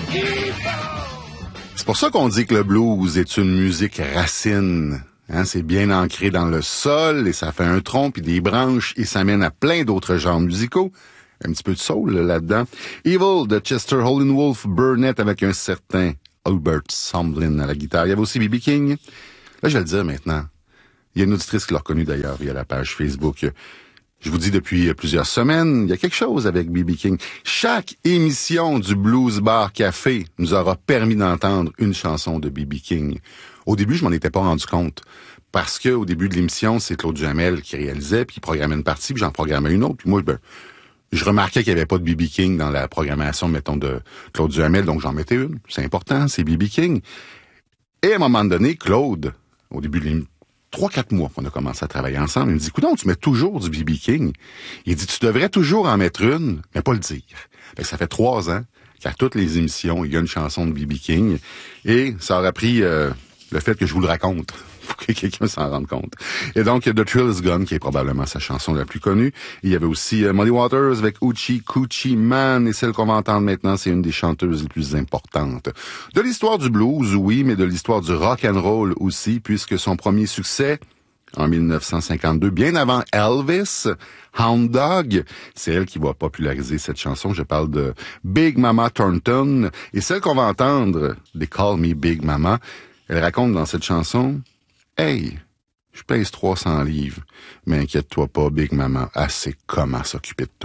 C'est pour ça qu'on dit que le blues est une musique racine. Hein, c'est bien ancré dans le sol et ça fait un tronc puis des branches et ça mène à plein d'autres genres musicaux. Un petit peu de soul là-dedans. Evil de Chester Holdenwolf Burnett avec un certain Albert Somblin à la guitare. Il y avait aussi B.B. King. Là, je vais le dire maintenant. Il y a une auditrice qui l'a reconnu d'ailleurs via la page Facebook. Je vous dis depuis plusieurs semaines, il y a quelque chose avec B.B. King. Chaque émission du Blues Bar Café nous aura permis d'entendre une chanson de B.B. King. Au début, je m'en étais pas rendu compte. Parce que au début de l'émission, c'est Claude Duhamel qui réalisait, puis il programmait une partie, puis j'en programmais une autre. Puis moi, je remarquais qu'il n'y avait pas de B.B. King dans la programmation, mettons, de Claude Duhamel, donc j'en mettais une. C'est important, c'est B.B. King. Et à un moment donné, Claude, au début de l'émission, 3-4 mois qu'on a commencé à travailler ensemble, il me dit, écoute, tu mets toujours du B.B. King. Il dit, tu devrais toujours en mettre une, mais pas le dire. Fait que ça fait 3 ans qu'à toutes les émissions, il y a une chanson de B.B. King. Et ça aurait pris le fait que je vous le raconte pour que quelqu'un s'en rende compte. Et donc, The Thrill Is Gone, qui est probablement sa chanson la plus connue. Il y avait aussi Muddy Waters avec Hoochie Coochie Man, et celle qu'on va entendre maintenant, c'est une des chanteuses les plus importantes. De l'histoire du blues, oui, mais de l'histoire du rock and roll aussi, puisque son premier succès, en 1952, bien avant Elvis, Hound Dog, c'est elle qui va populariser cette chanson. Je parle de Big Mama Thornton, et celle qu'on va entendre, They Call Me Big Mama, elle raconte dans cette chanson, « Hey, je pèse 300 livres, mais inquiète-toi pas, Big Mama, elle sait comment s'occuper de toi. »